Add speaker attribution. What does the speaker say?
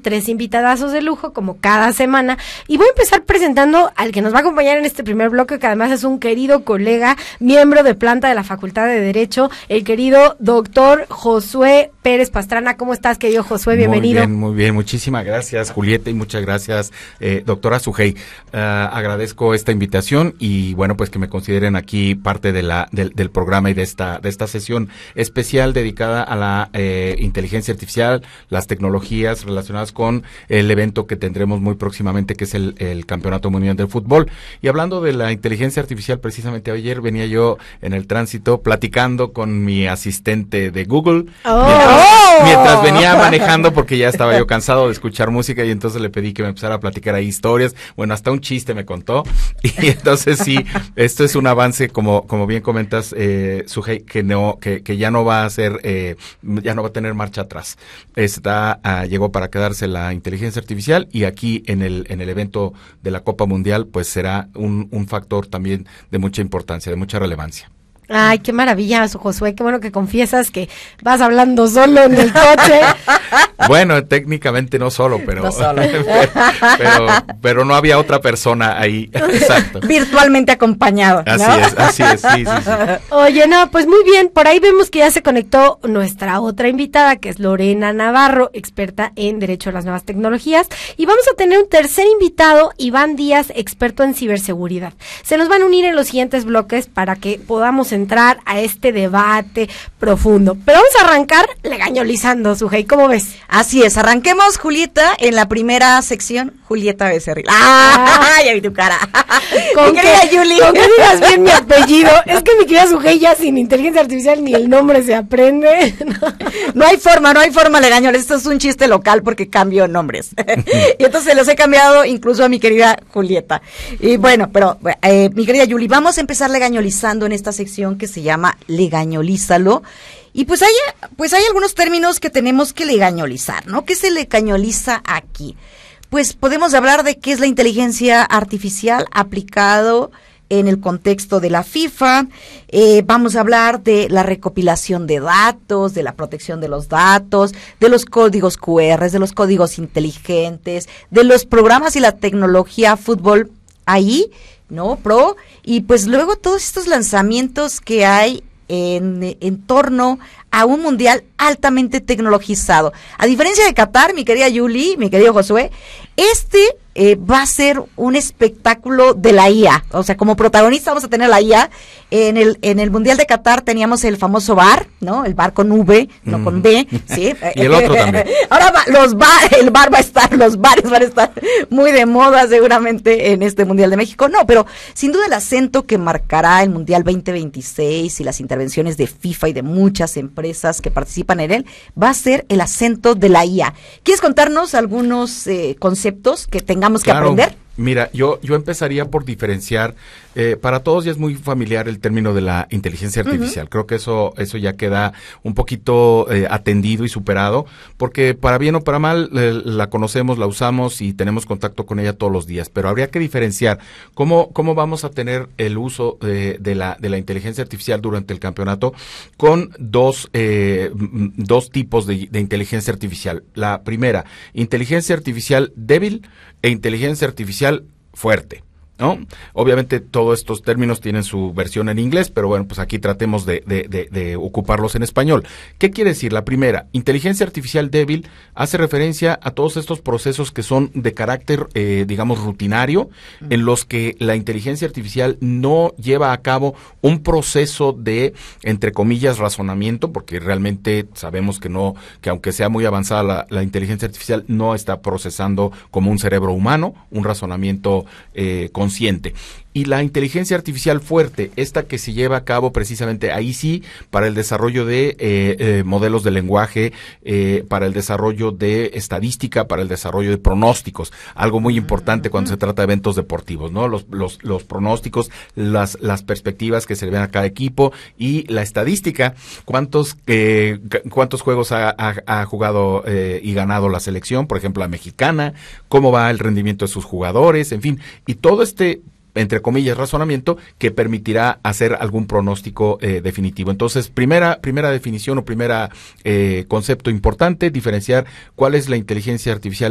Speaker 1: 3 invitadazos de lujo, como cada semana, y voy a empezar presentando al que nos va a acompañar en este primer bloque, que además es un querido colega, miembro de planta de la Facultad de Derecho, el querido doctor Josué Pérez Pastrana. ¿Cómo estás, querido Josué? Bienvenido.
Speaker 2: Muy bien, muchísimas gracias, Julieta, y muchas gracias, doctora Sujei. Agradezco esta invitación y bueno, pues que me consideren aquí parte de del programa y de esta sesión especial dedicada a la inteligencia artificial, las tecnologías relacionadas con el evento que tendremos muy próximamente, que es el Campeonato Mundial del Fútbol. Y hablando de la inteligencia artificial, precisamente ayer venía yo en el tránsito platicando con mi asistente de Google, mientras venía manejando, porque ya estaba yo cansado de escuchar música, y entonces le pedí que me empezara a platicar ahí historias. Bueno, hasta un chiste me contó, y entonces sí, esto es un avance, como bien comentas, Sujei, que ya no va a ser, ya no va a tener marcha atrás. Llegó para quedarse la inteligencia artificial, y aquí en el evento de la Copa Mundial, pues será un factor también de mucha importancia, de mucha relevancia.
Speaker 1: Ay, qué maravilla, Josué, qué bueno que confiesas que vas hablando solo en el coche.
Speaker 2: Bueno, técnicamente no solo, pero
Speaker 3: no solo.
Speaker 2: pero no había otra persona ahí. Exacto.
Speaker 3: Virtualmente acompañado, ¿no?
Speaker 2: Así es, sí.
Speaker 1: Oye, no, pues muy bien, por ahí vemos que ya se conectó nuestra otra invitada, que es Lorena Navarro, experta en Derecho a las Nuevas Tecnologías, y vamos a tener un tercer invitado, Iván Díaz, experto en ciberseguridad. Se nos van a unir en los siguientes bloques para que podamos entrar a este debate profundo. Pero vamos a arrancar legañolizando, Sujei, ¿cómo ves?
Speaker 3: Así es, arranquemos, Julieta, en la primera sección, Julieta Becerril. Ya vi tu cara.
Speaker 1: Con que digas bien mi apellido. Es que mi querida Sujei, ya sin inteligencia artificial ni el nombre se aprende.
Speaker 3: No hay forma, Legañol. Esto es un chiste local porque cambio nombres. Y entonces los he cambiado incluso a mi querida Julieta. Y bueno, pero mi querida Yuli, vamos a empezar legañolizando en esta sección que se llama Legañolízalo. Y pues hay algunos términos que tenemos que legañolizar, ¿no? ¿Qué se legañoliza aquí? Pues podemos hablar de qué es la inteligencia artificial aplicado en el contexto de la FIFA. Vamos a hablar de la recopilación de datos, de la protección de los datos, de los códigos QR, de los códigos inteligentes, de los programas y la tecnología fútbol ahí, ¿no? Pro, y pues luego todos estos lanzamientos que hay en torno a un mundial altamente tecnologizado. A diferencia de Qatar, mi querida Yuli, mi querido Josué, va a ser un espectáculo de la IA. O sea, como protagonista vamos a tener la IA. En el Mundial de Qatar teníamos el famoso VAR, ¿no? El VAR con V, no con B, ¿sí?
Speaker 2: Y el otro también.
Speaker 3: Ahora los VARs van a estar muy de moda seguramente en este Mundial de México. No, pero sin duda el acento que marcará el Mundial 2026 y las intervenciones de FIFA y de muchas empresas que participan en él va a ser el acento de la IA. ¿Quieres contarnos algunos conceptos que tengamos que aprender?
Speaker 2: Mira, yo empezaría por diferenciar, para todos ya es muy familiar el término de la inteligencia artificial. Creo que eso ya queda un poquito atendido y superado, porque para bien o para mal la conocemos, la usamos y tenemos contacto con ella todos los días, pero habría que diferenciar cómo vamos a tener el uso de la inteligencia artificial durante el campeonato con dos tipos de inteligencia artificial. La primera, inteligencia artificial débil e inteligencia artificial fuerte, ¿no? Obviamente todos estos términos tienen su versión en inglés, pero bueno, pues aquí tratemos de ocuparlos en español. ¿Qué quiere decir? La primera, inteligencia artificial débil, hace referencia a todos estos procesos que son de carácter, digamos, rutinario, en los que la inteligencia artificial no lleva a cabo un proceso de, entre comillas, razonamiento, porque realmente sabemos que aunque sea muy avanzada la inteligencia artificial, no está procesando como un cerebro humano, un razonamiento consciente. Y la inteligencia artificial fuerte, esta que se lleva a cabo precisamente ahí sí, para el desarrollo de modelos de lenguaje, para el desarrollo de estadística, para el desarrollo de pronósticos, algo muy importante cuando se trata de eventos deportivos, ¿no? Los pronósticos, las perspectivas que se le ven a cada equipo y la estadística, cuántos juegos ha jugado y ganado la selección, por ejemplo la mexicana, cómo va el rendimiento de sus jugadores, en fin, y todo entre comillas, razonamiento que permitirá hacer algún pronóstico definitivo. Entonces, primera definición o primera concepto importante, diferenciar cuál es la inteligencia artificial